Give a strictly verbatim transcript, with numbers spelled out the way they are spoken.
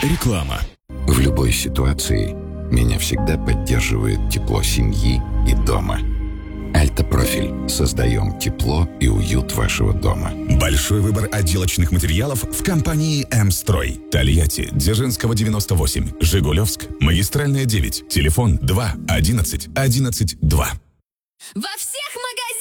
Реклама. В любой ситуации меня всегда поддерживает тепло семьи и дома. Альтопрофиль. Создаем тепло и уют вашего дома. Большой выбор отделочных материалов в компании «М-строй». Тольятти, Дзержинского, девяносто восемь. Жигулевск, Магистральная, девять. Телефон два одиннадцать одиннадцать два. Во